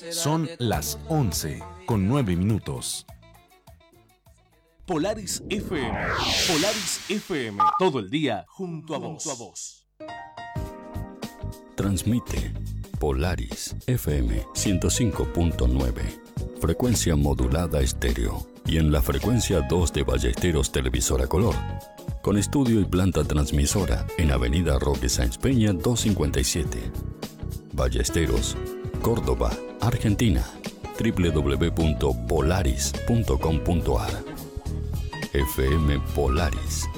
Son las 11:09. Polaris FM. Polaris FM. Todo el día junto a vos. Transmite Polaris FM 105.9. Frecuencia modulada estéreo. Y en la frecuencia 2 de Ballesteros Televisora Color. Con estudio y planta transmisora en Avenida Roque Sáenz Peña 257. Ballesteros, Córdoba, Argentina. www.polaris.com.ar. FM Polaris.